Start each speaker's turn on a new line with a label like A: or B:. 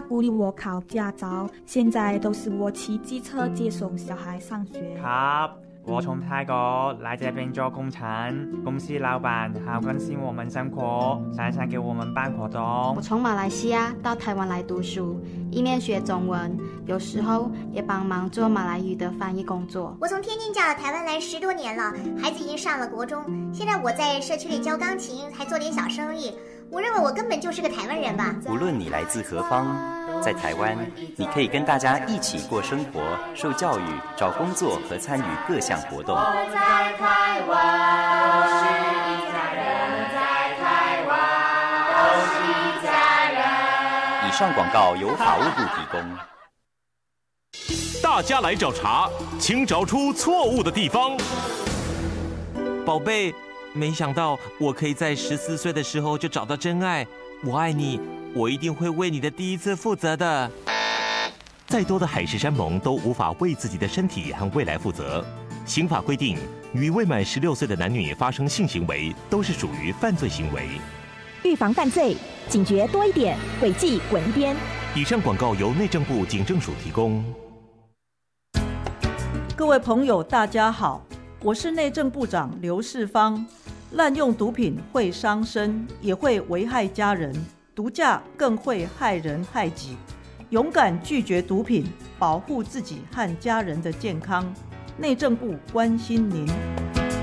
A: 鼓励我考驾照，现在都是我骑机车接送小孩上学。
B: ครับ我从泰国来这边做工程，公司老板好关心我们生活，常常给我们办活动。
C: 我从马来西亚到台湾来读书，一面学中文，有时候也帮忙做马来语的翻译工作。
D: 我从天津嫁到台湾来10多年了，孩子已经上了国中，现在我在社区里教钢琴，还做点小生意。我认为我根本就是个台湾人吧。
E: 无论你来自何方，在台湾，你可以跟大家一起过生活、受教育、找工作和参与各项活动。
F: 我在台湾，都是一家人，在台湾都是一家人。
E: 以上广告由法务部提供。
G: 大家来找茬，请找出错误的地方。
H: 宝贝，没想到我可以在14岁的时候就找到真爱，我爱你，我一定会为你的第一次负责的。
G: 再多的海誓山盟都无法为自己的身体和未来负责。刑法规定，与未满16岁的男女发生性行为都是属于犯罪行为。
I: 预防犯罪，警觉多一点，诡计滚一边。
G: 以上广告由内政部警政署提供。
J: 各位朋友，大家好，我是内政部长刘世芳。滥用毒品会伤身，也会危害家人，毒驾更会害人害己。勇敢拒绝毒品，保护自己和家人的健康。内政部关心您。